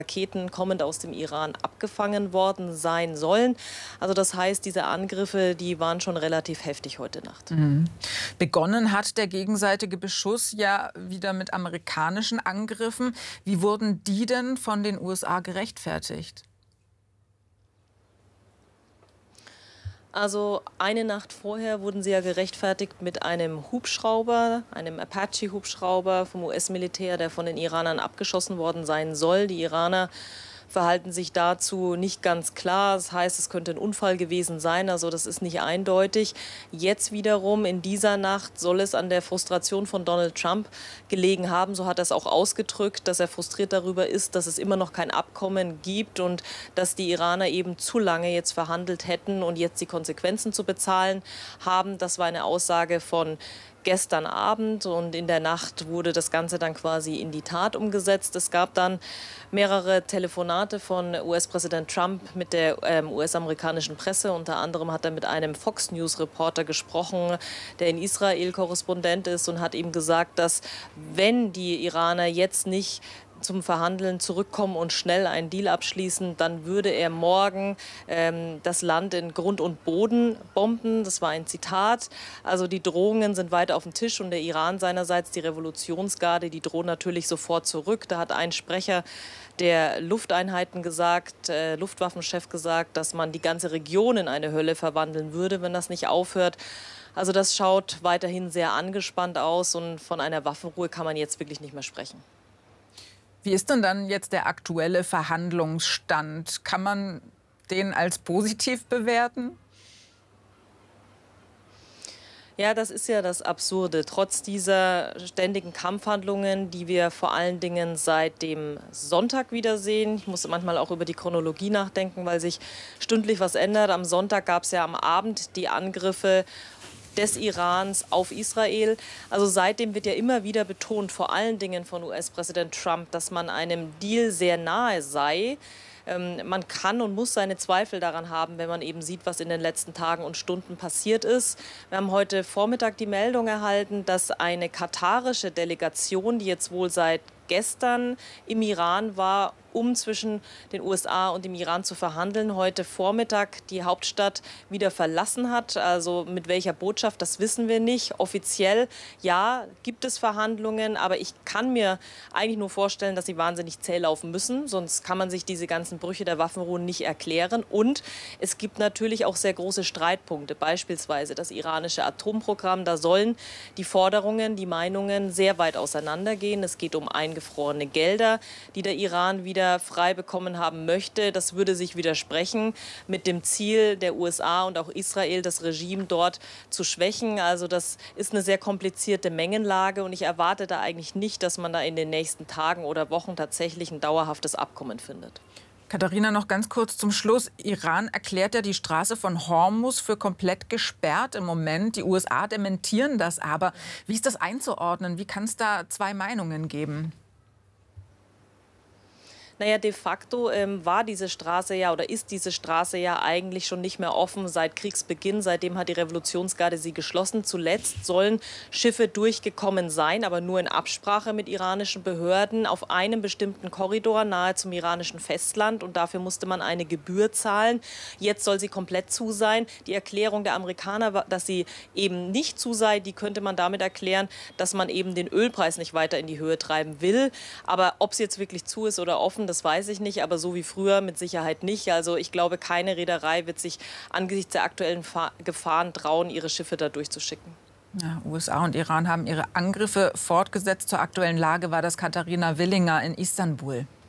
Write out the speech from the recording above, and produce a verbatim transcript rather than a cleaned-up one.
Raketen kommend aus dem Iran abgefangen worden sein sollen. Also das heißt, diese Angriffe, die waren schon relativ heftig heute Nacht. Mhm. Begonnen hat der gegenseitige Beschuss ja wieder mit amerikanischen Angriffen. Wie wurden die denn von den U S A gerechtfertigt? Also eine Nacht vorher wurden sie ja gerechtfertigt mit einem Hubschrauber, einem Apache-Hubschrauber vom U S-Militär, der von den Iranern abgeschossen worden sein soll. Die Iraner verhalten sich dazu nicht ganz klar. Das heißt, es könnte ein Unfall gewesen sein. Also das ist nicht eindeutig. Jetzt wiederum in dieser Nacht soll es an der Frustration von Donald Trump gelegen haben. So hat er es auch ausgedrückt, dass er frustriert darüber ist, dass es immer noch kein Abkommen gibt und dass die Iraner eben zu lange jetzt verhandelt hätten und jetzt die Konsequenzen zu bezahlen haben. Das war eine Aussage von gestern Abend, und in der Nacht wurde das Ganze dann quasi in die Tat umgesetzt. Es gab dann mehrere Telefonate von U S-Präsident Trump mit der ähm, U S-amerikanischen Presse. Unter anderem hat er mit einem Fox News-Reporter gesprochen, der in Israel Korrespondent ist, und hat ihm gesagt, dass wenn die Iraner jetzt nicht zum Verhandeln zurückkommen und schnell einen Deal abschließen, dann würde er morgen ähm, das Land in Grund und Boden bomben. Das war ein Zitat. Also die Drohungen sind weiter auf dem Tisch, und der Iran seinerseits, die Revolutionsgarde, die drohen natürlich sofort zurück. Da hat ein Sprecher der Lufteinheiten gesagt, äh, Luftwaffenchef gesagt, dass man die ganze Region in eine Hölle verwandeln würde, wenn das nicht aufhört. Also das schaut weiterhin sehr angespannt aus, und von einer Waffenruhe kann man jetzt wirklich nicht mehr sprechen. Wie ist denn dann jetzt der aktuelle Verhandlungsstand? Kann man den als positiv bewerten? Ja, das ist ja das Absurde. Trotz dieser ständigen Kampfhandlungen, die wir vor allen Dingen seit dem Sonntag wiedersehen. Ich muss manchmal auch über die Chronologie nachdenken, weil sich stündlich was ändert. Am Sonntag gab es ja am Abend die Angriffe des Irans auf Israel. Also seitdem wird ja immer wieder betont, vor allen Dingen von U S-Präsident Trump, dass man einem Deal sehr nahe sei. Ähm, man kann und muss seine Zweifel daran haben, wenn man eben sieht, was in den letzten Tagen und Stunden passiert ist. Wir haben heute Vormittag die Meldung erhalten, dass eine katarische Delegation, die jetzt wohl seit gestern im Iran war, um zwischen den U S A und dem Iran zu verhandeln, heute Vormittag die Hauptstadt wieder verlassen hat. Also mit welcher Botschaft, das wissen wir nicht. Offiziell, ja, gibt es Verhandlungen, aber ich kann mir eigentlich nur vorstellen, dass sie wahnsinnig zäh laufen müssen. Sonst kann man sich diese ganzen Brüche der Waffenruhe nicht erklären. Und es gibt natürlich auch sehr große Streitpunkte, beispielsweise das iranische Atomprogramm. Da sollen die Forderungen, die Meinungen sehr weit auseinandergehen. Es geht um eingefrorene Gelder, die der Iran wieder frei bekommen haben möchte. Das würde sich widersprechen mit dem Ziel der U S A und auch Israel, das Regime dort zu schwächen. Also das ist eine sehr komplizierte Mengenlage, und ich erwarte da eigentlich nicht, dass man da in den nächsten Tagen oder Wochen tatsächlich ein dauerhaftes Abkommen findet. Katharina, noch ganz kurz zum Schluss. Iran erklärt ja die Straße von Hormuz für komplett gesperrt im Moment. Die U S A dementieren das aber. Wie ist das einzuordnen? Wie kann es da zwei Meinungen geben? Naja, de facto ähm, war diese Straße ja oder ist diese Straße ja eigentlich schon nicht mehr offen seit Kriegsbeginn. Seitdem hat die Revolutionsgarde sie geschlossen. Zuletzt sollen Schiffe durchgekommen sein, aber nur in Absprache mit iranischen Behörden auf einem bestimmten Korridor nahe zum iranischen Festland. Und dafür musste man eine Gebühr zahlen. Jetzt soll sie komplett zu sein. Die Erklärung der Amerikaner, dass sie eben nicht zu sei, die könnte man damit erklären, dass man eben den Ölpreis nicht weiter in die Höhe treiben will. Aber ob sie jetzt wirklich zu ist oder offen, das weiß ich nicht, aber so wie früher mit Sicherheit nicht. Also ich glaube, keine Reederei wird sich angesichts der aktuellen Gefahren trauen, ihre Schiffe da durchzuschicken. Ja, U S A und Iran haben ihre Angriffe fortgesetzt. Zur aktuellen Lage war das Katharina Willinger in Istanbul.